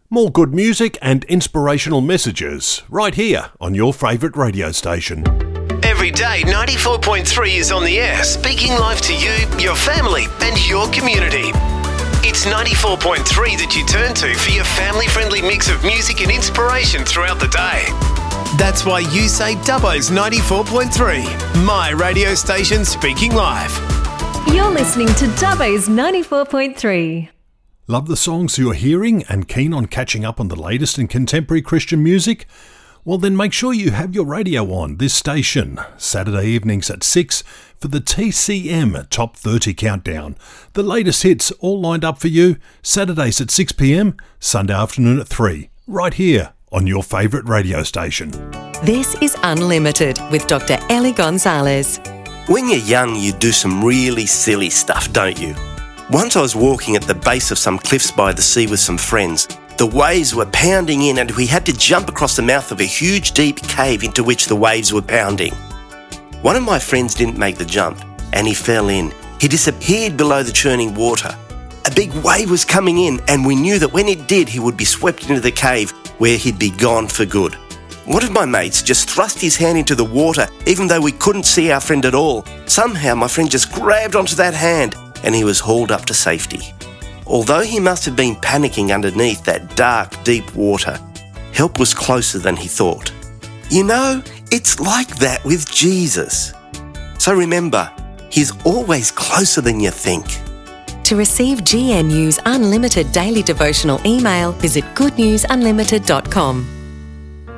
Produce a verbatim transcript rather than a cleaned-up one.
More good music and inspirational messages right here on your favourite radio station. Every day, ninety-four point three is on the air, speaking live to you, your family and your community. It's ninety-four point three that you turn to for your family-friendly mix of music and inspiration throughout the day. That's why you say Dubbo's ninety-four point three, my radio station speaking live. You're listening to Dubbo's ninety-four point three. Love the songs you're hearing and keen on catching up on the latest in contemporary Christian music? Well, then make sure you have your radio on this station, Saturday evenings at six for the T C M Top thirty Countdown. The latest hits all lined up for you, Saturdays at six p.m, Sunday afternoon at three, right here on your favourite radio station. This is Unlimited with Doctor Ellie Gonzalez. When you're young, you do some really silly stuff, don't you? Once I was walking at the base of some cliffs by the sea with some friends. The waves were pounding in and we had to jump across the mouth of a huge deep cave into which the waves were pounding. One of my friends didn't make the jump and he fell in. He disappeared below the churning water. A big wave was coming in and we knew that when it did, he would be swept into the cave where he'd be gone for good. One of my mates just thrust his hand into the water even though we couldn't see our friend at all. Somehow my friend just grabbed onto that hand and he was hauled up to safety. Although he must have been panicking underneath that dark, deep water, help was closer than he thought. You know, it's like that with Jesus. So remember, he's always closer than you think. To receive G N U's unlimited daily devotional email, visit good news unlimited dot com.